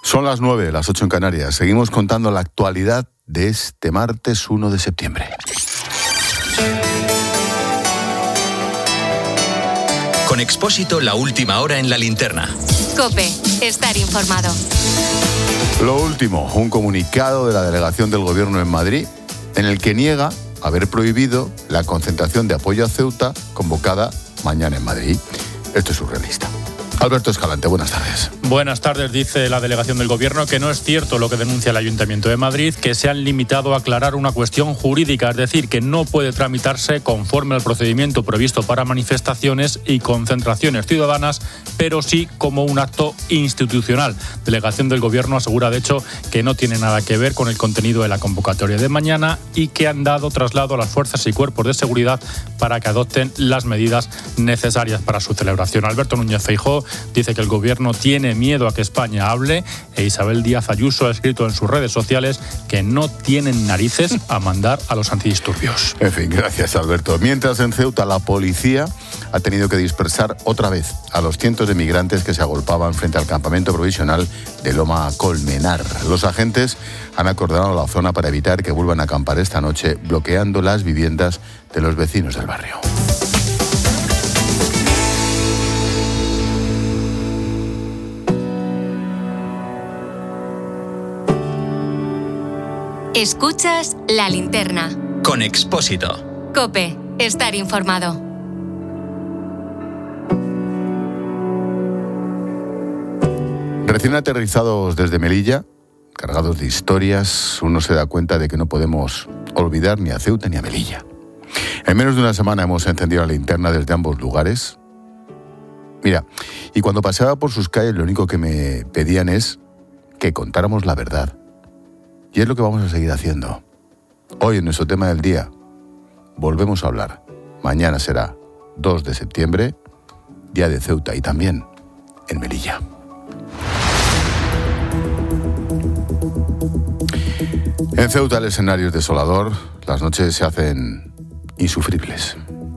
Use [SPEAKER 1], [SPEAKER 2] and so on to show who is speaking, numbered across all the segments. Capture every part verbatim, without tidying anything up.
[SPEAKER 1] Son las nueve, las ocho en Canarias. Seguimos contando la actualidad de este martes primero de septiembre.
[SPEAKER 2] Con Expósito, la última hora en la linterna.
[SPEAKER 3] COPE, estar informado.
[SPEAKER 1] Lo último, un comunicado de la delegación del Gobierno en Madrid en el que niega haber prohibido la concentración de apoyo a Ceuta convocada mañana en Madrid. Esto es surrealista. Alberto Escalante, buenas tardes.
[SPEAKER 4] Buenas tardes. Dice la delegación del Gobierno que no es cierto lo que denuncia el Ayuntamiento de Madrid, que se han limitado a aclarar una cuestión jurídica, es decir, que no puede tramitarse conforme al procedimiento previsto para manifestaciones y concentraciones ciudadanas, pero sí como un acto institucional. Delegación del Gobierno asegura, de hecho, que no tiene nada que ver con el contenido de la convocatoria de mañana y que han dado traslado a las fuerzas y cuerpos de seguridad para que adopten las medidas necesarias para su celebración. Alberto Núñez Feijóo dice que el Gobierno tiene miedo a que España hable e Isabel Díaz Ayuso ha escrito en sus redes sociales que no tienen narices a mandar a los antidisturbios.
[SPEAKER 1] En fin, gracias, Alberto. Mientras en Ceuta la policía ha tenido que dispersar otra vez a los cientos de migrantes que se agolpaban frente al campamento provisional de Loma Colmenar. Los agentes han acordonado la zona para evitar que vuelvan a acampar esta noche, bloqueando las viviendas de los vecinos del barrio.
[SPEAKER 3] Escuchas la linterna.
[SPEAKER 2] Con Expósito.
[SPEAKER 3] COPE, estar informado.
[SPEAKER 1] Recién aterrizados desde Melilla, cargados de historias, uno se da cuenta de que no podemos olvidar ni a Ceuta ni a Melilla. En menos de una semana hemos encendido la linterna desde ambos lugares. Mira, y cuando paseaba por sus calles lo único que me pedían es que contáramos la verdad. Y es lo que vamos a seguir haciendo. Hoy en nuestro tema del día volvemos a hablar. Mañana será dos de septiembre, día de Ceuta y también en Melilla. En Ceuta el escenario es desolador, las noches se hacen insufribles.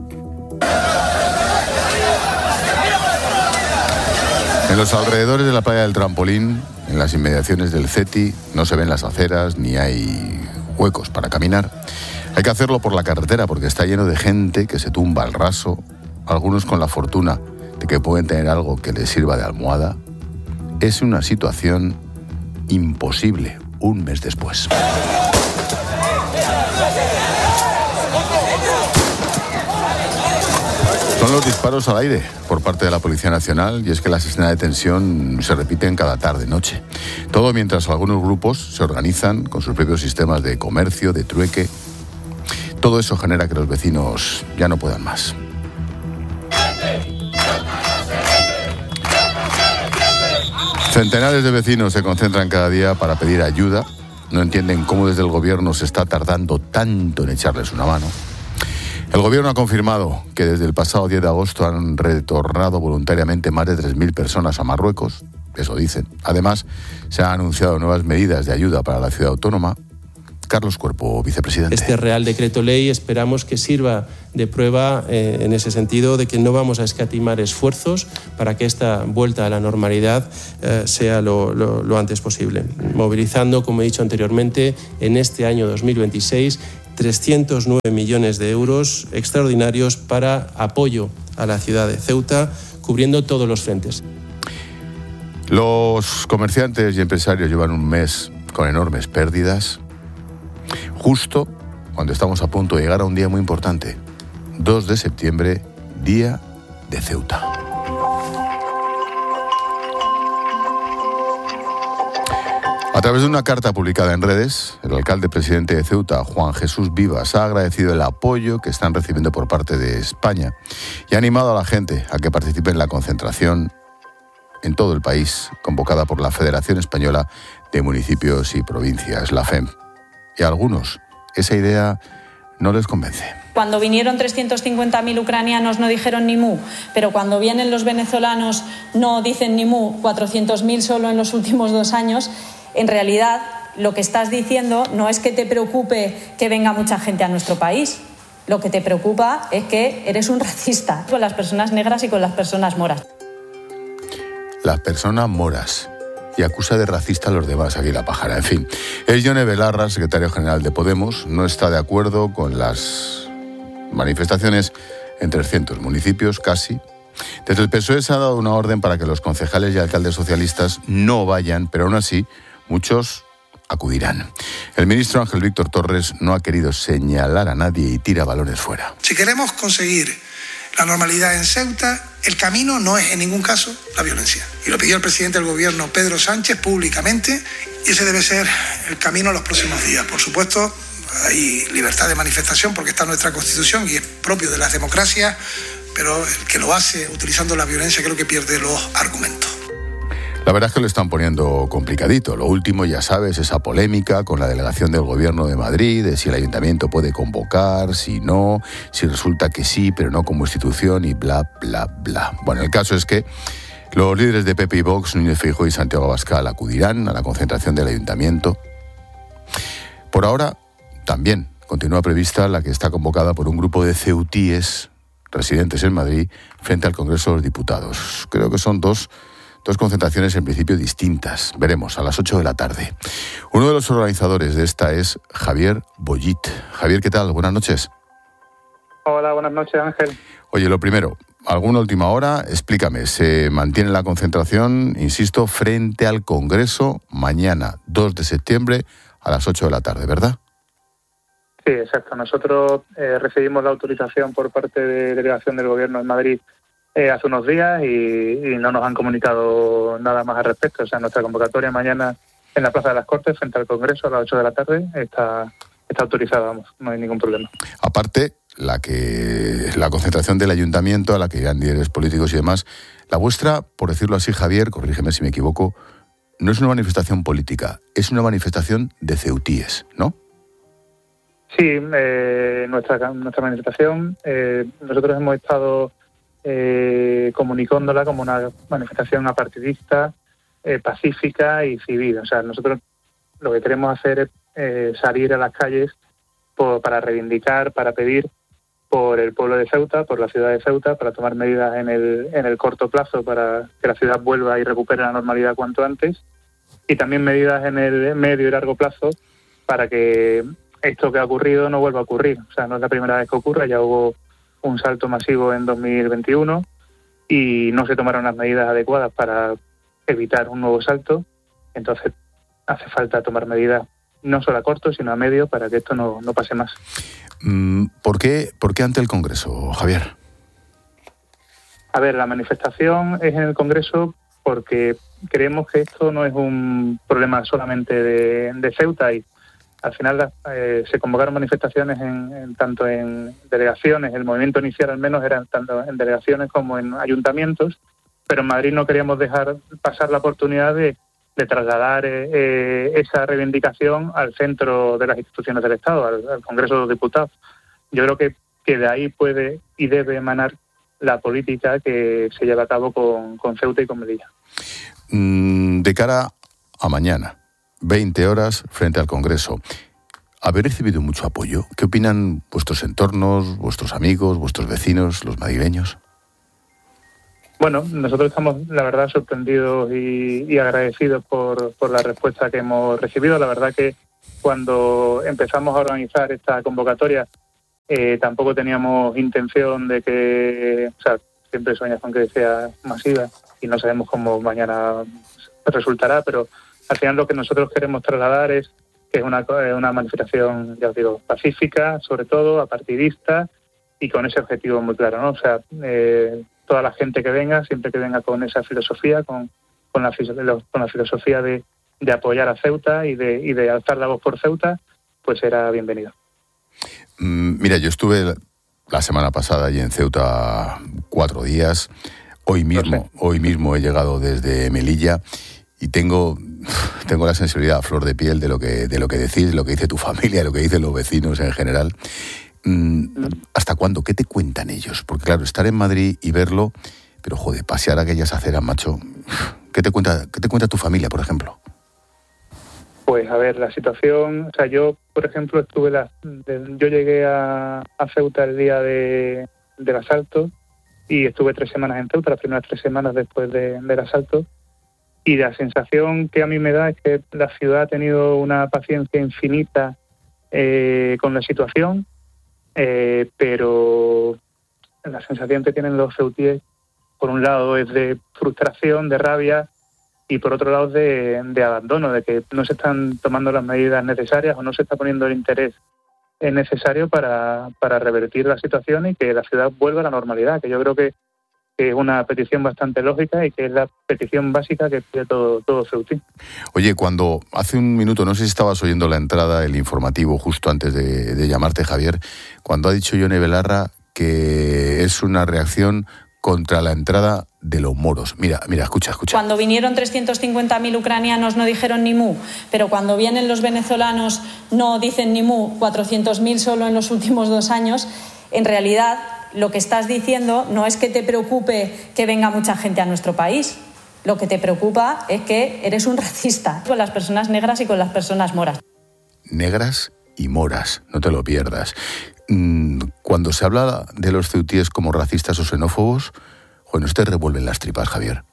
[SPEAKER 1] En los alrededores de la playa del Trampolín, en las inmediaciones del CETI, no se ven las aceras ni hay huecos para caminar. Hay que hacerlo por la carretera porque está lleno de gente que se tumba al raso, algunos con la fortuna de que pueden tener algo que les sirva de almohada. Es una situación imposible un mes después. Son los disparos al aire por parte de la Policía Nacional y es que las escenas de tensión se repiten cada tarde-noche. Todo mientras algunos grupos se organizan con sus propios sistemas de comercio, de trueque. Todo eso genera que los vecinos ya no puedan más. Centenares de vecinos se concentran cada día para pedir ayuda. No entienden cómo desde el Gobierno se está tardando tanto en echarles una mano. El Gobierno ha confirmado que desde el pasado diez de agosto han retornado voluntariamente más de tres mil personas a Marruecos, eso dicen. Además, se han anunciado nuevas medidas de ayuda para la ciudad autónoma. Carlos Cuerpo, vicepresidente.
[SPEAKER 5] Este Real Decreto Ley esperamos que sirva de prueba eh, en ese sentido de que no vamos a escatimar esfuerzos para que esta vuelta a la normalidad eh, sea lo, lo, lo antes posible. Movilizando, como he dicho anteriormente, en este año dos mil veintiséis, trescientos nueve millones de euros extraordinarios para apoyo a la ciudad de Ceuta, cubriendo todos los frentes.
[SPEAKER 1] Los comerciantes y empresarios llevan un mes con enormes pérdidas, justo cuando estamos a punto de llegar a un día muy importante, dos de septiembre, día de Ceuta. A través de una carta publicada en redes, el alcalde presidente de Ceuta, Juan Jesús Vivas, ha agradecido el apoyo que están recibiendo por parte de España y ha animado a la gente a que participe en la concentración en todo el país, convocada por la Federación Española de Municipios y Provincias, la FEM. Y a algunos esa idea no les convence.
[SPEAKER 6] Cuando vinieron trescientos cincuenta mil ucranianos no dijeron ni mu, pero cuando vienen los venezolanos no dicen ni mu, cuatrocientos mil solo en los últimos dos años. En realidad, lo que estás diciendo no es que te preocupe que venga mucha gente a nuestro país. Lo que te preocupa es que eres un racista con las personas negras y con las personas moras.
[SPEAKER 1] Las personas moras. y acusa de racista a los demás, aquí la pájara. En fin, es Yone Belarra, secretario general de Podemos, no está de acuerdo con las manifestaciones en trescientos municipios, casi. Desde el P S O E se ha dado una orden para que los concejales y alcaldes socialistas no vayan, pero aún así muchos acudirán. El ministro Ángel Víctor Torres no ha querido señalar a nadie y tira balones fuera.
[SPEAKER 7] Si queremos conseguir la normalidad en Ceuta, el camino no es en ningún caso la violencia. Y lo pidió el presidente del gobierno, Pedro Sánchez, públicamente, y ese debe ser el camino en los próximos días. Por supuesto, hay libertad de manifestación porque está en nuestra Constitución y es propio de las democracias, pero el que lo hace utilizando la violencia creo que pierde los argumentos.
[SPEAKER 1] La verdad es que lo están poniendo complicadito. Lo último, ya sabes, esa polémica con la delegación del Gobierno de Madrid, de si el Ayuntamiento puede convocar, si no, si resulta que sí, pero no como institución y bla, bla, bla. Bueno, el caso es que los líderes de P P y Vox, Núñez Feijóo y Santiago Abascal, acudirán a la concentración del Ayuntamiento. Por ahora, también continúa prevista la que está convocada por un grupo de ceutíes residentes en Madrid frente al Congreso de los Diputados. Creo que son dos Dos concentraciones en principio distintas. Veremos, a las ocho de la tarde. Uno de los organizadores de esta es Javier Bollit. Javier, ¿qué tal? Buenas noches.
[SPEAKER 8] Hola, buenas noches, Ángel.
[SPEAKER 1] Oye, lo primero, ¿alguna última hora? Explícame, se mantiene la concentración, insisto, frente al Congreso mañana, dos de septiembre, a las ocho de la tarde, ¿verdad?
[SPEAKER 8] Sí, exacto. Nosotros eh, recibimos la autorización por parte de delegación del Gobierno en Madrid Eh, hace unos días y, y no nos han comunicado nada más al respecto. O sea, nuestra convocatoria mañana en la Plaza de las Cortes, frente al Congreso, a las ocho de la tarde, está, está autorizada, vamos, no hay ningún problema.
[SPEAKER 1] Aparte, la que la concentración del Ayuntamiento, a la que irán líderes políticos y demás, la vuestra, por decirlo así, Javier, corrígeme si me equivoco, no es una manifestación política, es una manifestación de ceutíes, ¿no?
[SPEAKER 8] Sí, eh, nuestra, nuestra manifestación, eh, nosotros hemos estado Eh, comunicándola como una manifestación apartidista, eh, pacífica y civil. O sea, nosotros lo que queremos hacer es eh, salir a las calles por, para reivindicar, para pedir por el pueblo de Ceuta, por la ciudad de Ceuta, para tomar medidas en el, en el corto plazo para que la ciudad vuelva y recupere la normalidad cuanto antes, y también medidas en el medio y largo plazo para que esto que ha ocurrido no vuelva a ocurrir. O sea, no es la primera vez que ocurre, ya hubo un salto masivo en dos mil veintiuno y no se tomaron las medidas adecuadas para evitar un nuevo salto. Entonces hace falta tomar medidas no solo a corto, sino a medio, para que esto no, no pase más.
[SPEAKER 1] ¿Por qué, ¿Por qué ante el Congreso, Javier?
[SPEAKER 8] A ver, la manifestación es en el Congreso porque creemos que esto no es un problema solamente de, de Ceuta, y al final eh, se convocaron manifestaciones en, en tanto en delegaciones, el movimiento inicial al menos era tanto en delegaciones como en ayuntamientos, pero en Madrid no queríamos dejar pasar la oportunidad de, de trasladar eh, esa reivindicación al centro de las instituciones del Estado, al, al Congreso de los Diputados. Yo creo que, que de ahí puede y debe emanar la política que se lleva a cabo con, con Ceuta y con Melilla.
[SPEAKER 1] De cara a mañana, veinte horas frente al Congreso, ¿habéis recibido mucho apoyo? ¿Qué opinan vuestros entornos, vuestros amigos, vuestros vecinos, los madrileños?
[SPEAKER 8] Bueno, nosotros estamos, la verdad, sorprendidos y, y agradecidos por, por la respuesta que hemos recibido. La verdad que cuando empezamos a organizar esta convocatoria eh, tampoco teníamos intención de que, o sea, siempre soñas con que sea masiva y no sabemos cómo mañana resultará, pero al final lo que nosotros queremos trasladar es que es una, una manifestación, ya os digo, pacífica, sobre todo, apartidista, y con ese objetivo muy claro, ¿no? O sea, eh, toda la gente que venga, siempre que venga con esa filosofía, con, con, la, con la filosofía de, de apoyar a Ceuta y de, y de alzar la voz por Ceuta, pues será bienvenido.
[SPEAKER 1] Mm, mira, yo estuve la semana pasada allí en Ceuta cuatro días. Hoy mismo, no sé. hoy mismo he llegado desde Melilla y tengo, tengo la sensibilidad a flor de piel de lo que, de lo que decís, de lo que dice tu familia, de lo que dicen los vecinos en general. ¿Hasta cuándo? ¿Qué te cuentan ellos? Porque claro, estar en Madrid y verlo, pero joder, pasear aquellas aceras, macho, ¿qué te cuenta, qué te cuenta tu familia, por ejemplo?
[SPEAKER 8] Pues a ver, la situación, o sea, yo, por ejemplo, estuve, la, de, yo llegué a, a Ceuta el día de, del asalto y estuve tres semanas en Ceuta, las primeras tres semanas después de, del asalto, y la sensación que a mí me da es que la ciudad ha tenido una paciencia infinita eh, con la situación, eh, pero la sensación que tienen los ceutíes, por un lado, es de frustración, de rabia, y por otro lado de, de abandono, de que no se están tomando las medidas necesarias o no se está poniendo el interés necesario para, para revertir la situación y que la ciudad vuelva a la normalidad, que yo creo que, que es una petición bastante lógica y que es la petición básica que pide todo, todo ceutí.
[SPEAKER 1] Oye, cuando hace un minuto, no sé si estabas oyendo la entrada, el informativo, justo antes de, de llamarte, Javier, cuando ha dicho Yone Belarra que es una reacción contra la entrada de los moros. Mira, mira, escucha, escucha.
[SPEAKER 6] Cuando vinieron trescientos cincuenta mil ucranianos no dijeron ni mu, pero cuando vienen los venezolanos no dicen ni mu, cuatrocientos mil solo en los últimos dos años, en realidad lo que estás diciendo no es que te preocupe que venga mucha gente a nuestro país. Lo que te preocupa es que eres un racista con las personas negras y con las personas moras.
[SPEAKER 1] Negras y moras, no te lo pierdas. Cuando se habla de los ceutíes como racistas o xenófobos, bueno, ¿no te revuelven las tripas, Javier?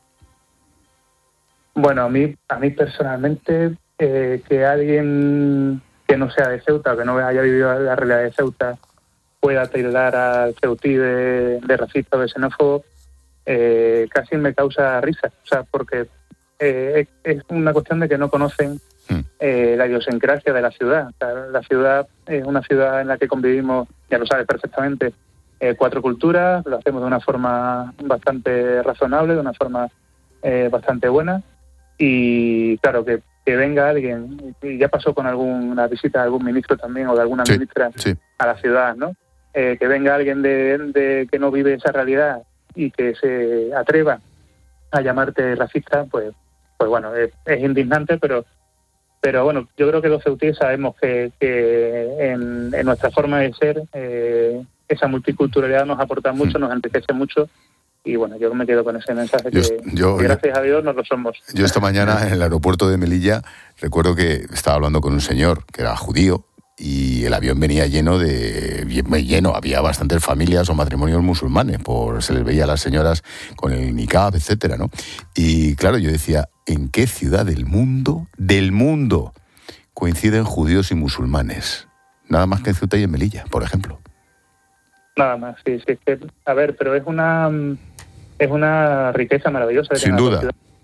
[SPEAKER 8] Bueno, a mí, a mí personalmente, eh, que alguien que no sea de Ceuta, que no haya vivido la realidad de Ceuta, pueda tildar al ceutí de, de racista o de xenófobo, eh, casi me causa risa, o sea, porque eh, es, es una cuestión de que no conocen Eh, la idiosincrasia de la ciudad. O sea, la ciudad es una ciudad en la que convivimos, ya lo sabes perfectamente, eh, cuatro culturas, lo hacemos de una forma bastante razonable, de una forma eh, bastante buena, y claro, que, que venga alguien, y ya pasó con alguna visita de algún ministro también, o de alguna sí, ministra sí. a la ciudad, ¿no? Eh, que venga alguien de, de que no vive esa realidad y que se atreva a llamarte racista, pues, pues bueno, es, es indignante, pero Pero bueno, yo creo que los ceutíes sabemos que, que en, en nuestra forma de ser eh, esa multiculturalidad nos aporta mucho, nos enriquece mucho, y bueno, yo me quedo con ese mensaje yo, que, yo, que gracias yo, a Dios nos lo somos.
[SPEAKER 1] Yo esta mañana en el aeropuerto de Melilla recuerdo que estaba hablando con un señor que era judío y el avión venía lleno de lleno, había bastantes familias o matrimonios musulmanes, por se les veía a las señoras con el niqab, etcétera, ¿no? Y claro, yo decía, ¿en qué ciudad del mundo, del mundo, coinciden judíos y musulmanes? Nada más que en Ceuta y en Melilla, por ejemplo.
[SPEAKER 8] Nada más, sí, sí. Que, a ver, pero es una es una riqueza maravillosa.
[SPEAKER 1] Sin duda.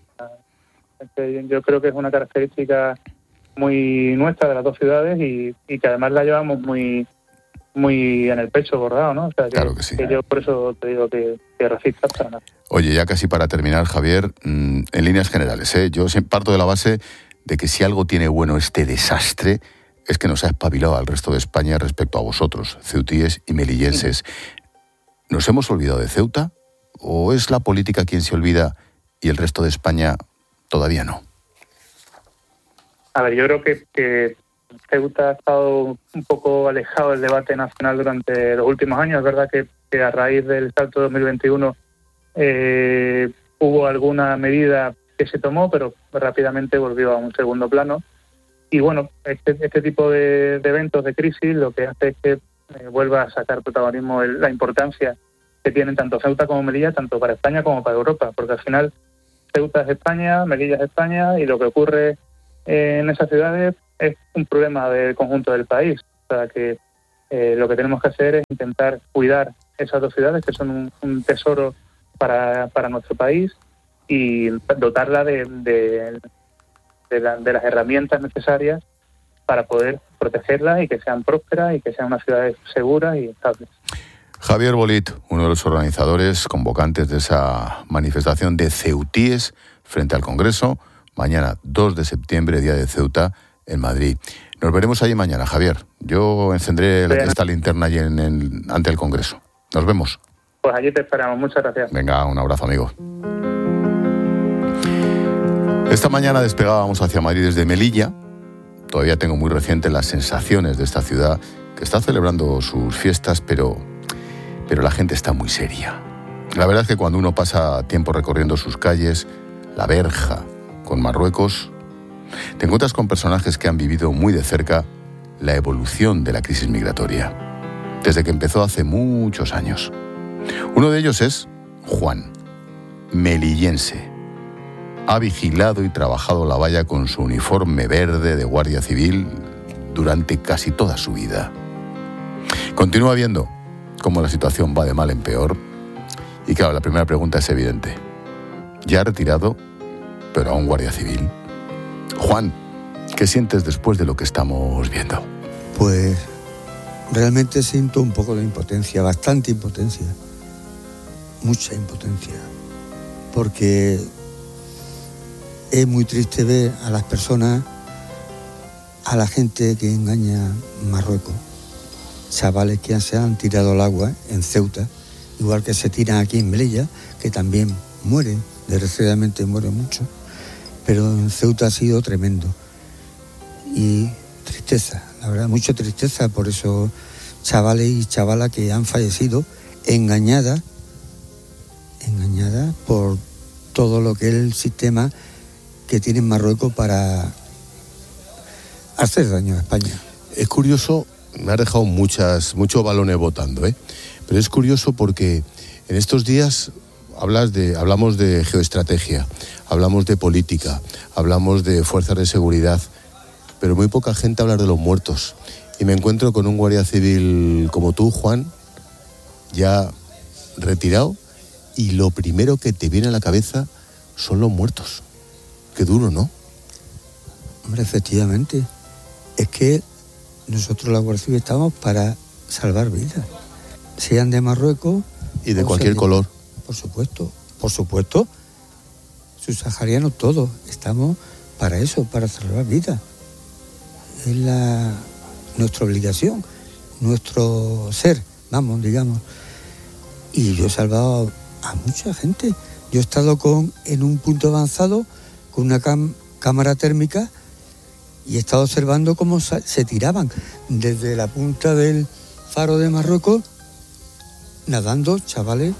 [SPEAKER 8] Yo creo que es una característica muy nuestra de las dos ciudades y, y que además la llevamos muy muy en el pecho bordado, ¿no? O sea, que,
[SPEAKER 1] claro que sí.
[SPEAKER 8] Que yo por eso te digo que, que racista para nada.
[SPEAKER 1] Oye, ya casi para terminar, Javier, mmm, en líneas generales, ¿eh? Yo parto de la base de que si algo tiene bueno este desastre es que nos ha espabilado al resto de España respecto a vosotros, ceutíes y melillenses. ¿Nos hemos olvidado de Ceuta? ¿O es la política quien se olvida y el resto de España todavía no?
[SPEAKER 8] A ver, yo creo que, que Ceuta ha estado un poco alejado del debate nacional durante los últimos años. Es verdad que, que a raíz del salto dos mil veintiuno eh, hubo alguna medida que se tomó, pero rápidamente volvió a un segundo plano. Y bueno, este, este tipo de, de eventos de crisis lo que hace es que eh, vuelva a sacar protagonismo el, la importancia que tienen tanto Ceuta como Melilla, tanto para España como para Europa, porque al final Ceuta es España, Melilla es España, y lo que ocurre en esas ciudades es un problema del conjunto del país. O sea que eh, lo que tenemos que hacer es intentar cuidar esas dos ciudades, que son un, un tesoro para, para nuestro país, y dotarla de, de, de, la, de las herramientas necesarias para poder protegerlas y que sean prósperas y que sean unas ciudades seguras y estables.
[SPEAKER 1] Javier Bolit, uno de los organizadores, convocantes de esa manifestación de ceutíes frente al Congreso, mañana dos de septiembre, día de Ceuta, en Madrid. Nos veremos allí mañana, Javier. Yo encendré Bien. esta linterna allí en el, ante el Congreso. Nos vemos.
[SPEAKER 8] Pues allí te esperamos. Muchas gracias.
[SPEAKER 1] Venga, un abrazo, amigo. Esta mañana despegábamos hacia Madrid desde Melilla. Todavía tengo muy recientes las sensaciones de esta ciudad que está celebrando sus fiestas, pero, pero la gente está muy seria. La verdad es que cuando uno pasa tiempo recorriendo sus calles, la verja con Marruecos, te encuentras con personajes que han vivido muy de cerca la evolución de la crisis migratoria, desde que empezó hace muchos años. Uno de ellos es Juan, melillense. ha vigilado y trabajado la valla con su uniforme verde de guardia civil durante casi toda su vida. Continúa viendo cómo la situación va de mal en peor. Y claro, la primera pregunta es evidente. Ya retirado, pero aún guardia civil. Juan, ¿qué sientes después de lo que estamos viendo?
[SPEAKER 9] Pues realmente siento un poco de impotencia, bastante impotencia, mucha impotencia, porque es muy triste ver a las personas, a la gente que engaña a Marruecos, chavales que se han tirado al agua en Ceuta, igual que se tiran aquí en Melilla, que también mueren, desgraciadamente mueren mucho, pero en Ceuta ha sido tremendo. Y tristeza, la verdad, mucha tristeza por esos chavales y chavalas que han fallecido engañadas, engañadas por todo lo que es el sistema que tiene Marruecos para hacer daño a España.
[SPEAKER 10] Es curioso, me ha dejado muchas, muchos balones botando, ¿eh? Pero es curioso porque en estos días hablas de, hablamos de geoestrategia, hablamos de política, hablamos de fuerzas de seguridad, pero muy poca gente habla de los muertos. Y me encuentro con un guardia civil como tú, Juan, ya retirado, y lo primero que te viene a la cabeza son los muertos. Qué duro, ¿no?
[SPEAKER 9] Hombre, efectivamente. Es que nosotros, la Guardia Civil, estamos para salvar vidas. Sean de Marruecos...
[SPEAKER 10] Y de cualquier
[SPEAKER 9] sean,
[SPEAKER 10] color.
[SPEAKER 9] Por supuesto, por supuesto. Subsaharianos todos. Estamos para eso, para salvar vidas. Es la, nuestra obligación, nuestro ser, vamos, digamos. Y yo he salvado a mucha gente. Yo he estado con, en un punto avanzado con una cam, cámara térmica y he estado observando cómo se, se tiraban desde la punta del faro de Marruecos, nadando chavales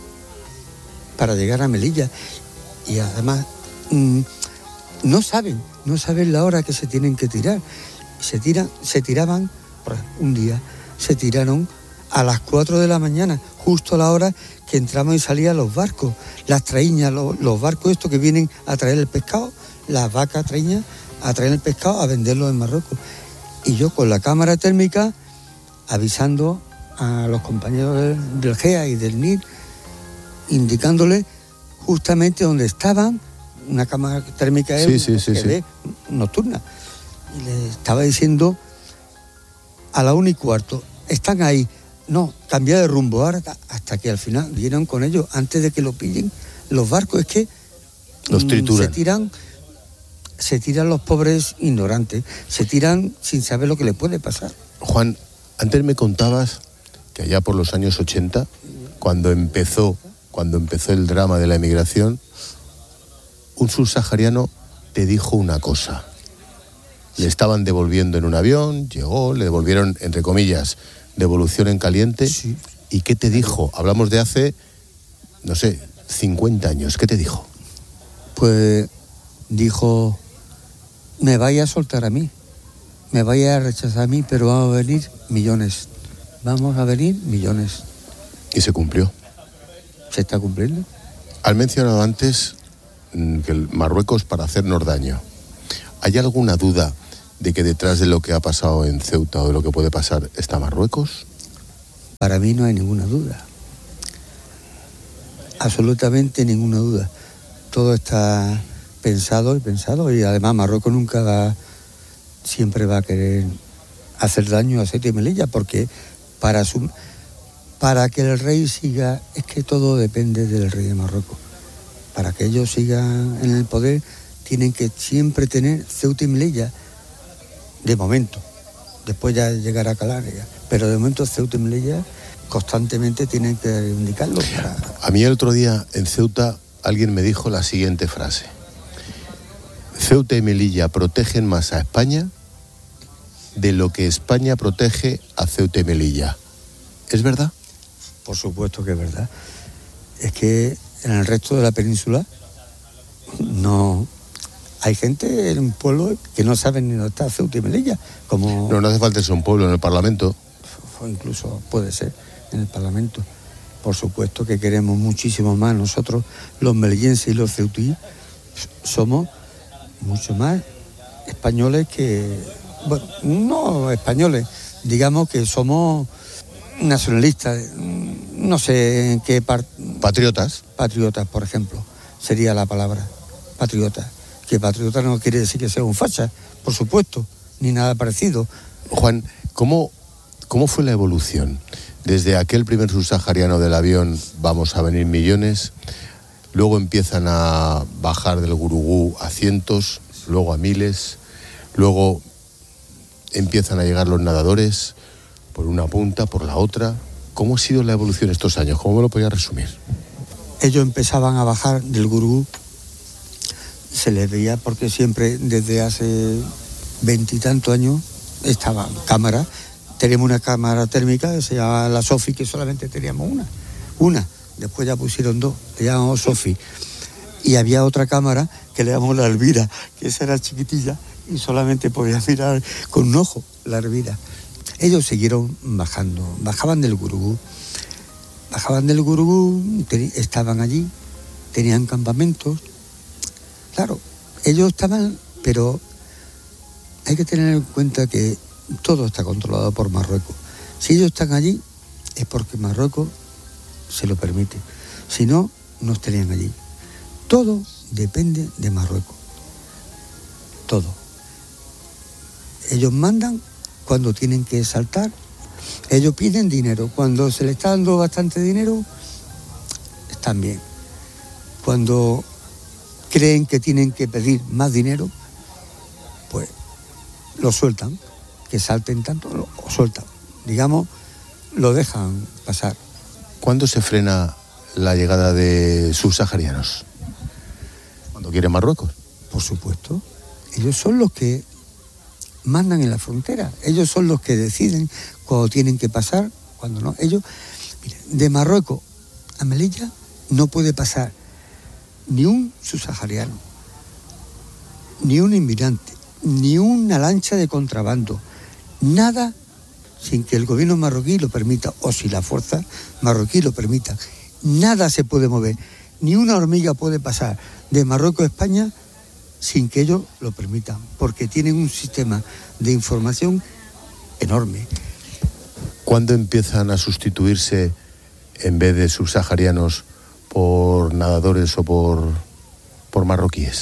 [SPEAKER 9] para llegar a Melilla. Y además mmm, no saben, no saben la hora que se tienen que tirar. Se tiran, se tiraban, un día se tiraron a las cuatro de la mañana, justo a la hora que entraban y salían los barcos, las traíñas, los, los barcos estos que vienen a traer el pescado, las vacas traíñas a traer el pescado a venderlo en Marruecos. Y yo con la cámara térmica avisando a los compañeros del, del G E A y del N I R, indicándoles justamente dónde estaban. Una cámara térmica es
[SPEAKER 10] sí, sí, sí,
[SPEAKER 9] que
[SPEAKER 10] sí.
[SPEAKER 9] ve nocturna. Y les estaba diciendo a la una y cuarto, están ahí. No, cambia de rumbo ahora, hasta que al final vinieron con ellos, antes de que lo pillen. Los barcos es que
[SPEAKER 10] los trituran.
[SPEAKER 9] Se tiran, se tiran los pobres ignorantes, se tiran sin saber lo que les puede pasar.
[SPEAKER 10] Juan, antes me contabas que allá por los años ochenta, cuando empezó, cuando empezó el drama de la emigración, un subsahariano te dijo una cosa. Le estaban devolviendo en un avión, llegó, le devolvieron, entre comillas, devolución en caliente.
[SPEAKER 9] Sí.
[SPEAKER 10] ¿Y qué te dijo? Hablamos de hace, no sé, cincuenta años. ¿Qué te dijo?
[SPEAKER 9] Pues dijo, me vaya a soltar a mí, me vaya a rechazar a mí, pero vamos a venir millones. Vamos a venir millones.
[SPEAKER 10] Y se cumplió.
[SPEAKER 9] Se está cumpliendo.
[SPEAKER 10] Has mencionado antes que el Marruecos para hacernos daño. ¿Hay alguna duda de que detrás de lo que ha pasado en Ceuta o de lo que puede pasar está Marruecos?
[SPEAKER 9] Para mí no hay ninguna duda. Absolutamente ninguna duda. Todo está pensado y pensado, y además Marruecos nunca va, siempre va a querer hacer daño a Ceuta y Melilla, porque para, su, para que el rey siga, es que todo depende del rey de Marruecos. Para que ellos sigan en el poder, tienen que siempre tener Ceuta y Melilla, de momento. Después ya llegará a Canarias, pero de momento Ceuta y Melilla constantemente tienen que reivindicarlo. Para...
[SPEAKER 10] A mí el otro día en Ceuta alguien me dijo la siguiente frase: Ceuta y Melilla protegen más a España de lo que España protege a Ceuta y Melilla. ¿Es verdad?
[SPEAKER 9] Por supuesto que es verdad. Es que en el resto de la península no... Hay gente en un pueblo que no saben ni dónde está Ceuta y Melilla. Como...
[SPEAKER 10] No, no hace falta ser un pueblo, en el Parlamento.
[SPEAKER 9] O incluso puede ser en el Parlamento. Por supuesto que queremos muchísimo más nosotros, los melillenses y los ceutíes, somos mucho más españoles que... Bueno, no españoles, digamos que somos nacionalistas, no sé en qué parte...
[SPEAKER 10] ¿Patriotas?
[SPEAKER 9] Patriotas, por ejemplo, sería la palabra, patriota. Que patriota no quiere decir que sea un facha, por supuesto, ni nada parecido.
[SPEAKER 10] Juan, ¿cómo, cómo fue la evolución? Desde aquel primer subsahariano del avión, vamos a venir millones, luego empiezan a bajar del Gurugú a cientos, luego a miles, luego empiezan a llegar los nadadores, por una punta, por la otra. ¿Cómo ha sido la evolución estos años? ¿Cómo me lo podía resumir?
[SPEAKER 9] Ellos empezaban a bajar del Gurugú, se les veía porque siempre desde hace veintitantos años estaban cámaras. Tenemos una cámara térmica que se llama la Sofi, que solamente teníamos una, una, después ya pusieron dos, le llamamos Sofi. Y había otra cámara que le llamamos la Elvira, que esa era chiquitilla y solamente podía mirar con un ojo la Elvira. Ellos siguieron bajando, bajaban del Gurugú, bajaban del Gurugú, estaban allí, tenían campamentos. Claro, ellos estaban, pero hay que tener en cuenta que todo está controlado por Marruecos. Si ellos están allí es porque Marruecos se lo permite. Si no, no estarían allí. Todo depende de Marruecos. Todo. Ellos mandan cuando tienen que saltar. Ellos piden dinero. Cuando se les está dando bastante dinero, están bien. Cuando creen que tienen que pedir más dinero, pues lo sueltan. Que salten tanto, lo sueltan. Digamos, lo dejan pasar.
[SPEAKER 10] ¿Cuándo se frena la llegada de subsaharianos? ¿Cuando quiere Marruecos?
[SPEAKER 9] Por supuesto. Ellos son los que mandan en la frontera. Ellos son los que deciden cuando tienen que pasar, cuando no. Ellos, mira, de Marruecos a Melilla no puede pasar ni un subsahariano, ni un inmigrante, ni una lancha de contrabando, nada sin que el gobierno marroquí lo permita, o si la fuerza marroquí lo permita. Nada se puede mover, ni una hormiga puede pasar de Marruecos a España sin que ellos lo permitan, porque tienen un sistema de información enorme.
[SPEAKER 10] ¿Cuándo empiezan a sustituirse, en vez de subsaharianos, por nadadores o por, por marroquíes?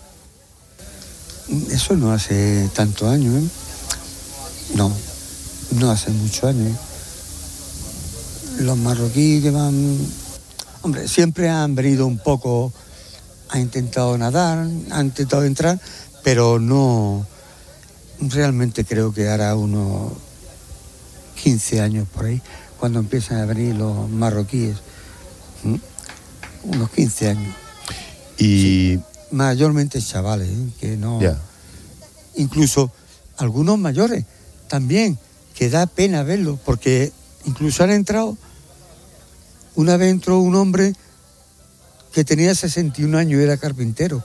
[SPEAKER 9] Eso no hace tantos años, ¿eh? No, no hace muchos años. Los marroquíes que van... Hombre, siempre han venido un poco, han intentado nadar, han intentado entrar, pero no... Realmente creo que hará unos quince años por ahí, cuando empiezan a venir los marroquíes. ¿Mm? Unos quince años.
[SPEAKER 10] Y...
[SPEAKER 9] Sí, mayormente chavales, ¿eh? Que no...
[SPEAKER 10] Ya.
[SPEAKER 9] Incluso algunos mayores también, que da pena verlo, porque incluso han entrado, una vez entró un hombre que tenía sesenta y un años y era carpintero.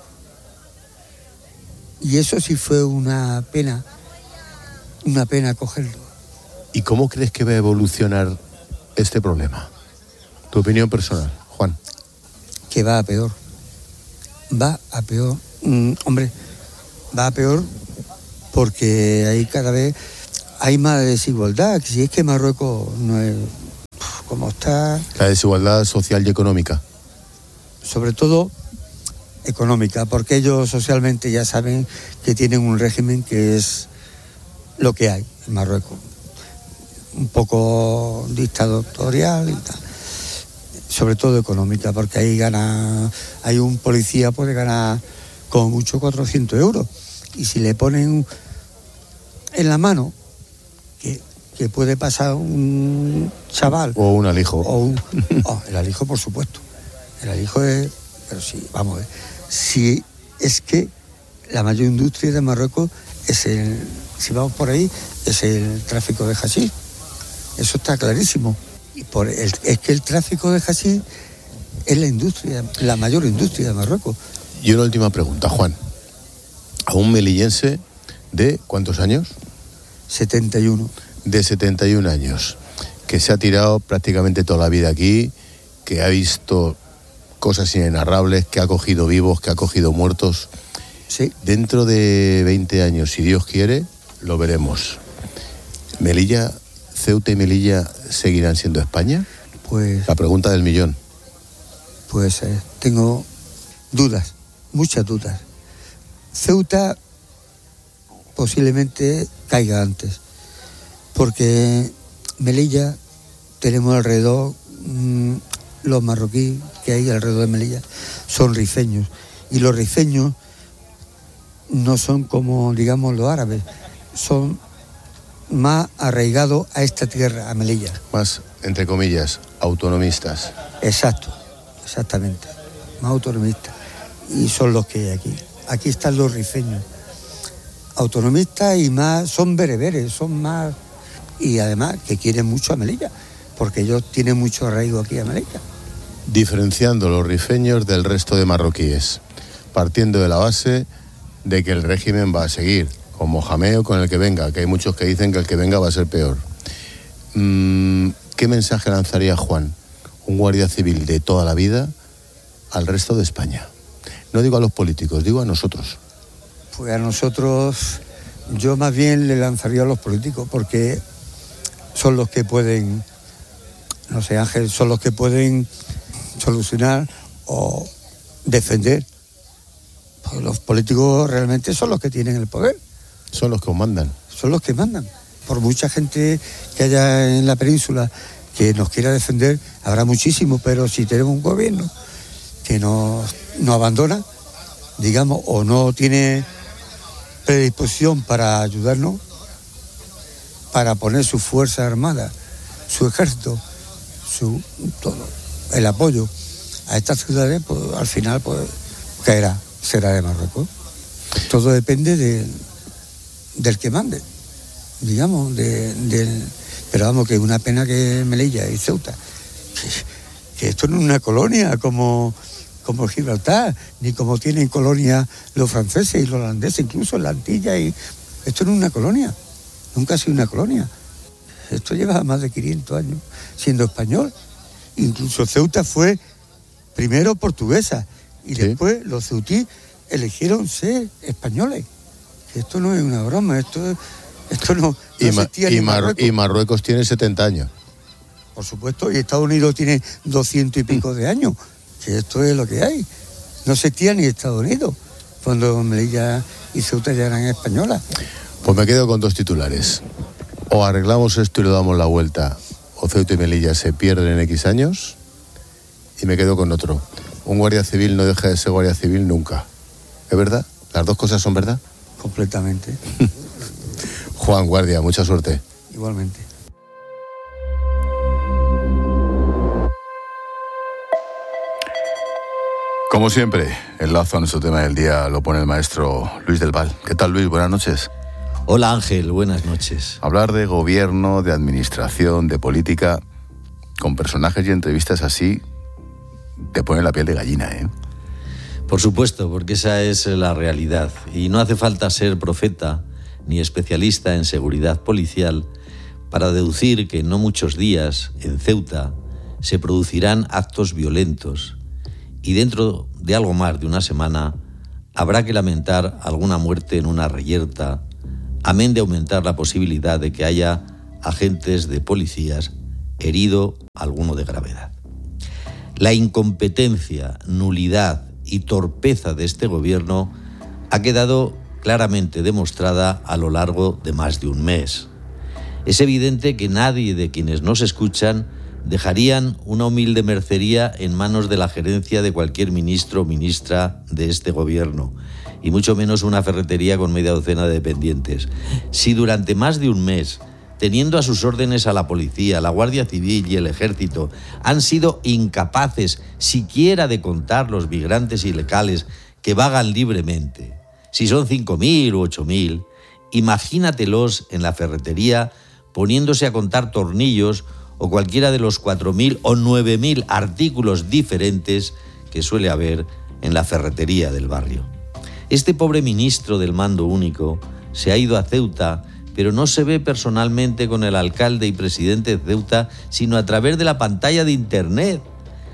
[SPEAKER 9] Y eso sí fue una pena, una pena cogerlo.
[SPEAKER 10] ¿Y cómo crees que va a evolucionar este problema? Tu opinión personal, Juan.
[SPEAKER 9] Que va a peor. Va a peor. Mm, hombre, va a peor porque ahí cada vez hay más desigualdad. Si es que Marruecos no es como está...
[SPEAKER 10] La desigualdad social y económica.
[SPEAKER 9] Sobre todo económica, porque ellos socialmente ya saben que tienen un régimen que es lo que hay en Marruecos. Un poco dictatorial y tal. Sobre todo económica, porque ahí gana, hay un policía puede ganar como mucho cuatrocientos euros. Y si le ponen en la mano que, que puede pasar un chaval...
[SPEAKER 10] O un alijo.
[SPEAKER 9] O un, oh, el alijo, por supuesto. El alijo es... Pero sí, vamos a ver. Si es que la mayor industria de Marruecos es el... Si vamos por ahí, es el tráfico de hachís. Eso está clarísimo. Y por el, es que el tráfico de hachís es la industria, la mayor industria de Marruecos.
[SPEAKER 10] Y una última pregunta, Juan. A un melillense de ¿cuántos años?
[SPEAKER 9] setenta y uno.
[SPEAKER 10] De setenta y un años, que se ha tirado prácticamente toda la vida aquí, que ha visto cosas inenarrables, que ha cogido vivos, que ha cogido muertos.
[SPEAKER 9] Sí.
[SPEAKER 10] Dentro de veinte años, si Dios quiere, lo veremos. ¿Melilla, Ceuta y Melilla seguirán siendo España?
[SPEAKER 9] Pues...
[SPEAKER 10] La pregunta del millón.
[SPEAKER 9] Pues eh, tengo dudas, muchas dudas. Ceuta posiblemente caiga antes, porque Melilla tenemos alrededor, mmm, los marroquíes que hay alrededor de Melilla son rifeños, y los rifeños no son como, digamos, los árabes, son más arraigados a esta tierra, a Melilla.
[SPEAKER 10] Más, entre comillas, autonomistas.
[SPEAKER 9] Exacto, exactamente, más autonomistas, y son los que hay aquí. Aquí están los rifeños, autonomistas y más, son bereberes, son más, y además que quieren mucho a Melilla, porque ellos tienen mucho arraigo aquí a Melilla.
[SPEAKER 10] Diferenciando los rifeños del resto de marroquíes, partiendo de la base de que el régimen va a seguir, con Mohamed o con el que venga, que hay muchos que dicen que el que venga va a ser peor. Mm, ¿Qué mensaje lanzaría Juan, un guardia civil de toda la vida, al resto de España? No digo a los políticos, digo a nosotros.
[SPEAKER 9] Pues a nosotros, yo más bien le lanzaría a los políticos, porque son los que pueden, no sé, Ángel, son los que pueden solucionar o defender. Pues los políticos realmente son los que tienen el poder.
[SPEAKER 10] Son los que os mandan.
[SPEAKER 9] Son los que mandan. Por mucha gente que haya en la península que nos quiera defender, habrá muchísimo, pero si tenemos un gobierno que nos, nos abandona, digamos, o no tiene predisposición para ayudarnos, para poner su fuerza armada, su ejército, su todo, el apoyo a estas ciudades, pues al final pues caerá, será de Marruecos. Todo depende de, del que mande, digamos, de, del, pero vamos, que es una pena que Melilla y Ceuta, que, que esto no es una colonia como, como Gibraltar, ni como tienen colonia los franceses y los holandeses, incluso en la Antilla, y esto no es una colonia, nunca ha sido una colonia. Esto lleva más de quinientos años siendo español. Incluso Ceuta fue primero portuguesa y sí, después los ceutíes eligieron ser españoles. Esto no es una broma, esto, esto no, no
[SPEAKER 10] y,
[SPEAKER 9] existía
[SPEAKER 10] y,
[SPEAKER 9] en
[SPEAKER 10] Mar-
[SPEAKER 9] Marruecos.
[SPEAKER 10] y Marruecos tiene setenta años.
[SPEAKER 9] Por supuesto, y Estados Unidos tiene doscientos y pico de años, que esto es lo que hay. No existía ni Estados Unidos cuando Melilla y Ceuta ya eran españolas.
[SPEAKER 10] Pues me quedo con dos titulares. O arreglamos esto y le damos la vuelta, o Ceuta y Melilla se pierden en X años, y me quedo con otro. Un guardia civil no deja de ser guardia civil nunca. ¿Es verdad? ¿Las dos cosas son verdad?
[SPEAKER 9] Completamente.
[SPEAKER 10] Juan, guardia, mucha suerte.
[SPEAKER 9] Igualmente.
[SPEAKER 1] Como siempre, el lazo a nuestro tema del día lo pone el maestro Luis del Val. ¿Qué tal, Luis? Buenas noches.
[SPEAKER 11] Hola, Ángel. Buenas noches.
[SPEAKER 1] Hablar de gobierno, de administración, de política, con personajes y entrevistas así, te pone la piel de gallina, ¿eh?
[SPEAKER 11] Por supuesto, porque esa es la realidad. Y no hace falta ser profeta ni especialista en seguridad policial para deducir que en no muchos días, en Ceuta, se producirán actos violentos y dentro de algo más de una semana habrá que lamentar alguna muerte en una reyerta, amén de aumentar la posibilidad de que haya agentes de policías herido alguno de gravedad. La incompetencia, nulidad y torpeza de este gobierno ha quedado claramente demostrada a lo largo de más de un mes. Es evidente que nadie de quienes nos escuchan dejarían una humilde mercería en manos de la gerencia de cualquier ministro o ministra de este gobierno, y mucho menos una ferretería con media docena de dependientes. Si durante más de un mes, teniendo a sus órdenes a la policía, la Guardia Civil y el Ejército, han sido incapaces siquiera de contar los migrantes ilegales que vagan libremente, si son cinco mil u ocho mil, imagínatelos en la ferretería poniéndose a contar tornillos o cualquiera de los cuatro mil o nueve mil artículos diferentes que suele haber en la ferretería del barrio. Este pobre ministro del mando único se ha ido a Ceuta, pero no se ve personalmente con el alcalde y presidente de Ceuta, sino a través de la pantalla de internet,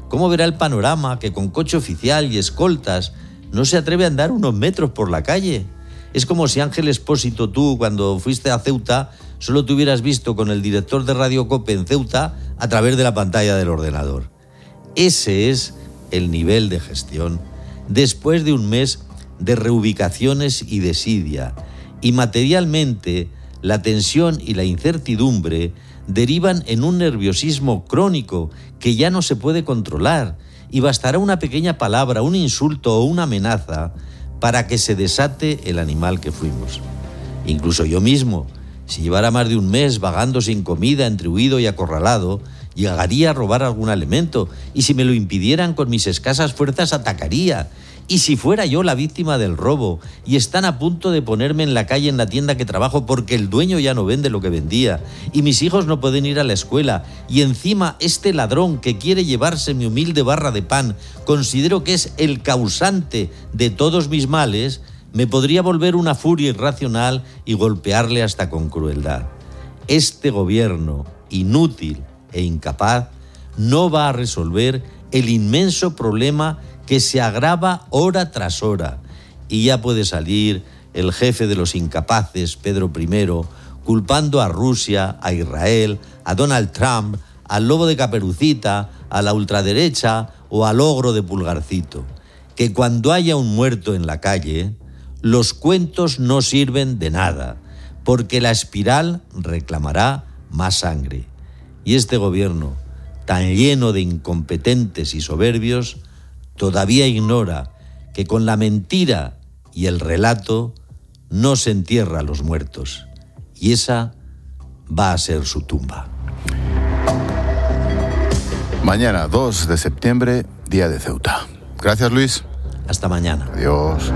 [SPEAKER 11] ¿Cómo verá el panorama que con coche oficial y escoltas no se atreve a andar unos metros por la calle? Es como si Ángel Expósito, tú, cuando fuiste a Ceuta, solo te hubieras visto con el director de Radio COPE en Ceuta a través de la pantalla del ordenador. Ese es el nivel de gestión después de un mes de reubicaciones y desidia. Y materialmente, la tensión y la incertidumbre derivan en un nerviosismo crónico que ya no se puede controlar, y bastará una pequeña palabra, un insulto o una amenaza para que se desate el animal que fuimos. Incluso yo mismo, si llevara más de un mes vagando sin comida, entre huido y acorralado, llegaría a robar algún alimento, y si me lo impidieran con mis escasas fuerzas atacaría. Y si fuera yo la víctima del robo y están a punto de ponerme en la calle en la tienda que trabajo porque el dueño ya no vende lo que vendía y mis hijos no pueden ir a la escuela, y encima este ladrón que quiere llevarse mi humilde barra de pan considero que es el causante de todos mis males, me podría volver una furia irracional y golpearle hasta con crueldad. Este gobierno, inútil e incapaz, no va a resolver el inmenso problema que se agrava hora tras hora, y ya puede salir el jefe de los incapaces, Pedro primero, culpando a Rusia, a Israel, a Donald Trump, al lobo de Caperucita, a la ultraderecha o al ogro de Pulgarcito. Que cuando haya un muerto en la calle, los cuentos no sirven de nada, porque la espiral reclamará más sangre. Y este gobierno, tan lleno de incompetentes y soberbios, todavía ignora que con la mentira y el relato no se entierra a los muertos, y esa va a ser su tumba.
[SPEAKER 1] Mañana, dos de septiembre, día de Ceuta. Gracias, Luis.
[SPEAKER 11] Hasta mañana.
[SPEAKER 1] Adiós.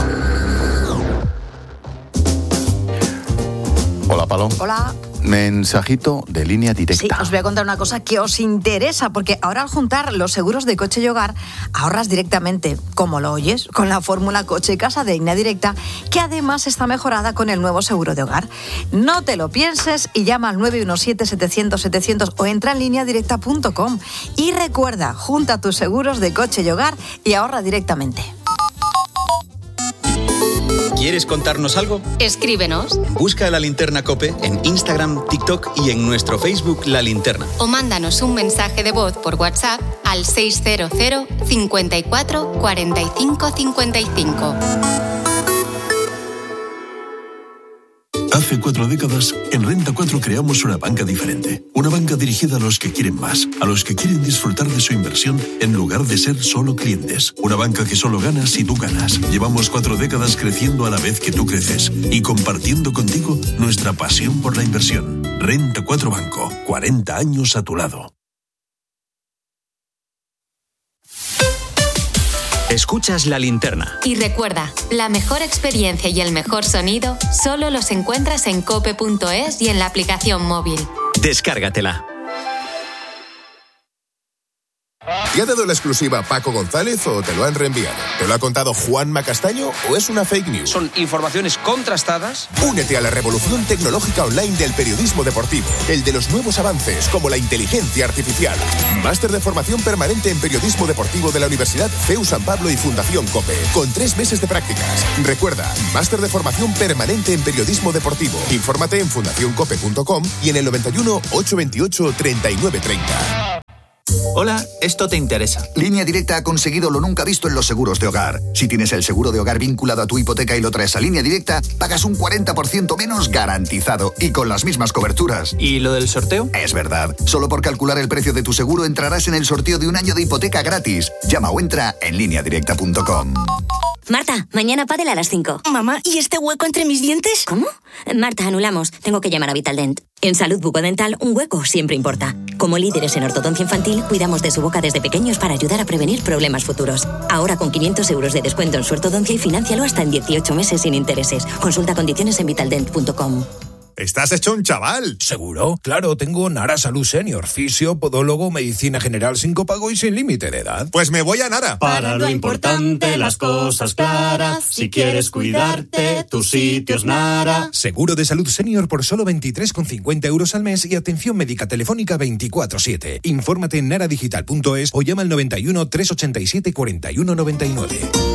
[SPEAKER 1] Hola, Palom.
[SPEAKER 12] Hola.
[SPEAKER 1] Mensajito de Línea Directa.
[SPEAKER 12] Sí, os voy a contar una cosa que os interesa, porque ahora al juntar los seguros de coche y hogar, ahorras directamente, como lo oyes, con la fórmula coche y casa de Línea Directa, que además está mejorada con el nuevo seguro de hogar. No te lo pienses y llama al nueve uno siete, setecientos, setecientos o entra en línea directa punto com. Y recuerda, junta tus seguros de coche y hogar y ahorra directamente.
[SPEAKER 2] ¿Quieres contarnos algo?
[SPEAKER 3] Escríbenos.
[SPEAKER 2] Busca La Linterna COPE en Instagram, TikTok y en nuestro Facebook La Linterna.
[SPEAKER 3] O mándanos un mensaje de voz por WhatsApp al seis cero cero, cinco cuatro, cuatro cinco cinco cinco.
[SPEAKER 13] Hace cuatro décadas, en Renta cuatro creamos una banca diferente. Una banca dirigida a los que quieren más, a los que quieren disfrutar de su inversión en lugar de ser solo clientes. Una banca que solo gana si tú ganas. Llevamos cuatro décadas creciendo a la vez que tú creces y compartiendo contigo nuestra pasión por la inversión. Renta cuatro Banco, cuarenta años a tu lado.
[SPEAKER 2] Escuchas La Linterna.
[SPEAKER 3] Y recuerda, la mejor experiencia y el mejor sonido solo los encuentras en cope punto es y en la aplicación móvil.
[SPEAKER 2] Descárgatela.
[SPEAKER 14] ¿Te ha dado la exclusiva Paco González o te lo han reenviado? ¿Te lo ha contado Juanma Castaño o es una fake news?
[SPEAKER 15] Son informaciones contrastadas.
[SPEAKER 14] Únete a la revolución tecnológica online del periodismo deportivo, el de los nuevos avances como la inteligencia artificial. Máster de formación permanente en periodismo deportivo de la Universidad C E U San Pablo y Fundación COPE, con tres meses de prácticas. Recuerda, máster de formación permanente en periodismo deportivo. Infórmate en fundación cope punto com y en el noventa y uno, ochocientos veintiocho, treinta y nueve treinta.
[SPEAKER 16] Hola, esto te interesa.
[SPEAKER 17] Línea Directa ha conseguido lo nunca visto en los seguros de hogar. Si tienes el seguro de hogar vinculado a tu hipoteca y lo traes a Línea Directa, pagas un cuarenta por ciento menos garantizado y con las mismas coberturas.
[SPEAKER 16] ¿Y lo del sorteo?
[SPEAKER 17] Es verdad. Solo por calcular el precio de tu seguro entrarás en el sorteo de un año de hipoteca gratis. Llama o entra en línea directa punto com.
[SPEAKER 18] Marta, mañana pádel a las cinco.
[SPEAKER 19] Mamá, ¿y este hueco entre mis dientes?
[SPEAKER 18] ¿Cómo? Marta, anulamos. Tengo que llamar a Vitaldent. En Salud Bucodental, un hueco siempre importa. Como líderes en ortodoncia infantil, cuidamos de su boca desde pequeños para ayudar a prevenir problemas futuros. Ahora con quinientos euros de descuento en su ortodoncia y financialo hasta en dieciocho meses sin intereses. Consulta condiciones en vitaldent punto com.
[SPEAKER 20] estás hecho un chaval.
[SPEAKER 21] ¿Seguro? Claro, tengo Nara Salud Senior, fisio, podólogo, medicina general sin copago y sin límite de edad.
[SPEAKER 20] Pues me voy a Nara.
[SPEAKER 22] Para lo importante, las cosas claras. Si quieres cuidarte, tu sitio es Nara.
[SPEAKER 21] Seguro de salud senior por solo veintitrés con cincuenta euros al mes y atención médica telefónica veinticuatro siete. Infórmate en naradigital punto es o llama al noventa y uno, trescientos ochenta y siete, cuarenta y uno noventa y nueve.